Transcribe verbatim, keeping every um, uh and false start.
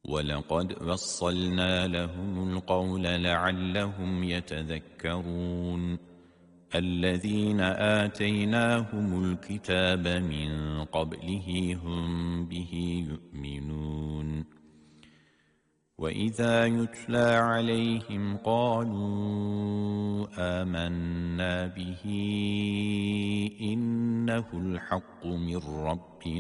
ولقد وصلنا لهم القول لعلهم يتذكرون الذين آتيناهم الكتاب من قبله هم به يؤمنون وإذا يتلى عليهم قالوا آمنا به إنه الحق من ربنا